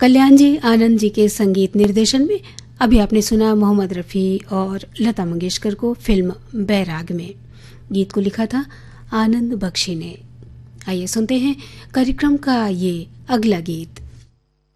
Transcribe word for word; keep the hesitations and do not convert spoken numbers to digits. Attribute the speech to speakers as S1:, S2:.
S1: कल्याण जी आनंद जी के संगीत निर्देशन में अभी आपने सुना मोहम्मद रफ़ी और लता मंगेशकर को फिल्म बैराग में। गीत को लिखा था आनंद बख्शी ने। आइए सुनते हैं कार्यक्रम का ये अगला गीत।